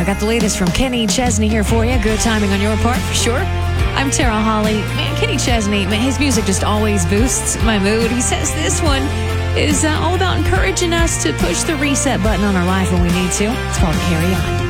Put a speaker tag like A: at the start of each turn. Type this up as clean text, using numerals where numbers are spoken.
A: I got the latest from Kenny Chesney here for you. Good timing on your part, for sure. I'm Tara Holly. Man, Kenny Chesney, man, his music just always boosts my mood. He says this one is all about encouraging us to push the reset button on our life when we need to. It's called Carry On.